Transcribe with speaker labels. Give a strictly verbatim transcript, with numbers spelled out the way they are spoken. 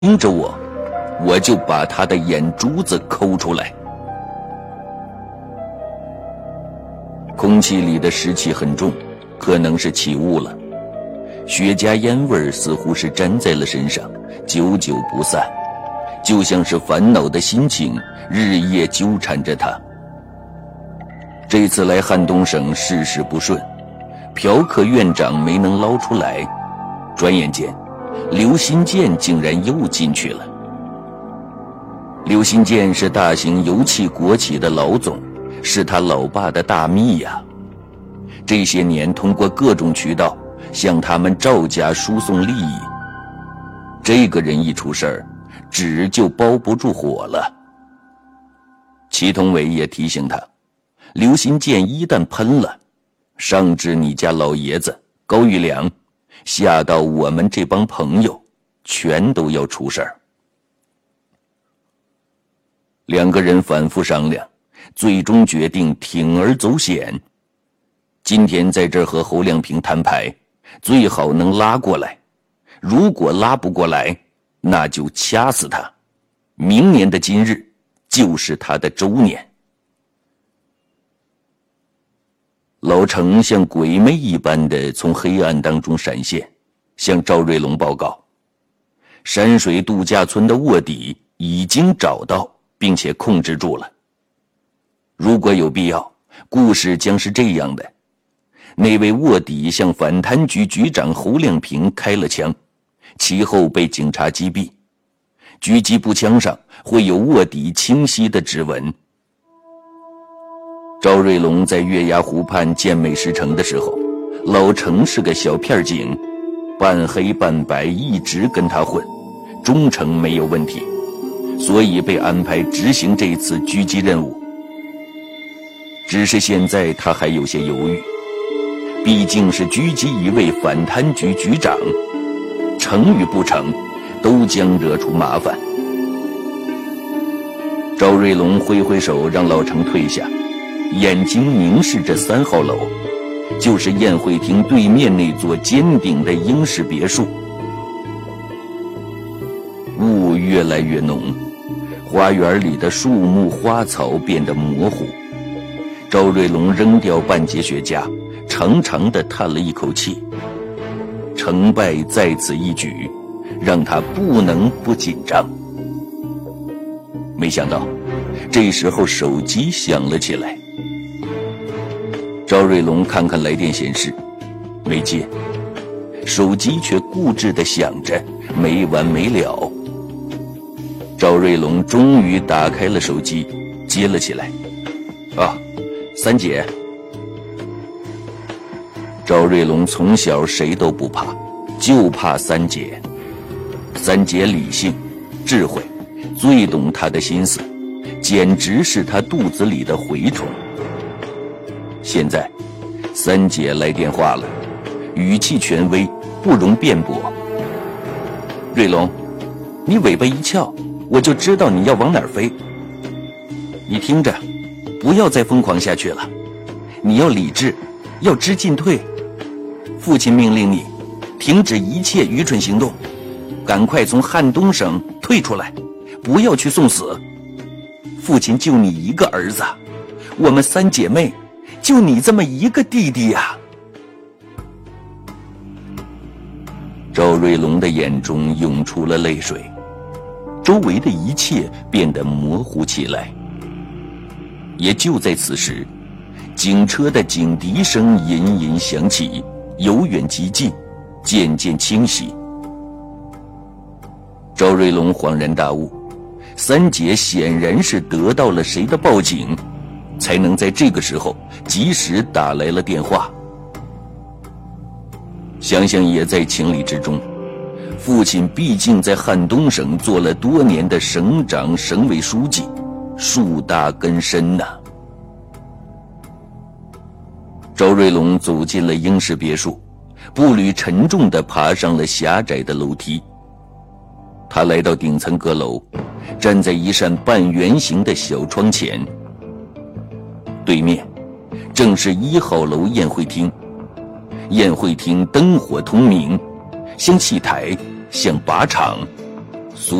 Speaker 1: 盯着我，我就把他的眼珠子抠出来。空气里的湿气很重，可能是起雾了，雪茄烟味似乎是粘在了身上，久久不散，就像是烦恼的心情日夜纠缠着他。这次来汉东省事事不顺，嫖客院长没能捞出来，转眼间刘新建竟然又进去了。刘新建是大型油气国企的老总，是他老爸的大秘呀。这些年通过各种渠道向他们赵家输送利益，这个人一出事儿，纸就包不住火了。祁同伟也提醒他，刘新建一旦喷了，上至你家老爷子高玉良，下到我们这帮朋友，全都要出事儿。两个人反复商量，最终决定铤而走险。今天在这儿和侯亮平摊牌，最好能拉过来，如果拉不过来，那就掐死他。明年的今日就是他的周年。老程像鬼魅一般的从黑暗当中闪现，向赵瑞龙报告，山水度假村的卧底已经找到并且控制住了。如果有必要，故事将是这样的：那位卧底向反贪局局长侯亮平开了枪，其后被警察击毙，狙击步枪上会有卧底清晰的指纹。赵瑞龙在月牙湖畔建美食城的时候，老程是个小片警，半黑半白，一直跟他混，忠诚没有问题，所以被安排执行这次狙击任务。只是现在他还有些犹豫，毕竟是狙击一位反贪局局长，成与不成都将惹出麻烦。赵瑞龙挥挥手让老程退下，眼睛凝视着三号楼，就是宴会厅对面那座尖顶的英式别墅。雾越来越浓，花园里的树木花草变得模糊。赵瑞龙扔掉半截雪茄，长长的叹了一口气。成败在此一举，让他不能不紧张。没想到这时候手机响了起来。赵瑞龙看看来电显示，没接，手机却固执地响着，没完没了。赵瑞龙终于打开了手机，接了起来。啊，三姐。赵瑞龙从小谁都不怕，就怕三姐。三姐理性、智慧，最懂他的心思，简直是他肚子里的蛔虫。现在三姐来电话了，语气权威，不容辩驳。瑞龙，你尾巴一翘，我就知道你要往哪儿飞。你听着，不要再疯狂下去了，你要理智，要知进退。父亲命令你停止一切愚蠢行动，赶快从汉东省退出来，不要去送死。父亲就你一个儿子，我们三姐妹就你这么一个弟弟呀。赵瑞龙的眼中涌出了泪水，周围的一切变得模糊起来。也就在此时，警车的警笛声隐隐响起，由远及近，渐渐清晰。赵瑞龙恍然大悟，三姐显然是得到了谁的报警，才能在这个时候及时打来了电话。想想也在情理之中，父亲毕竟在汉东省做了多年的省长、省委书记，树大根深呐。赵瑞龙走进了英式别墅，步履沉重地爬上了狭窄的楼梯。他来到顶层阁楼，站在一扇半圆形的小窗前。对面正是一号楼宴会厅，宴会厅灯火通明，像戏台，像靶场，